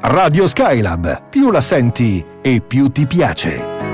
Radio Skylab. Più la senti e più ti piace.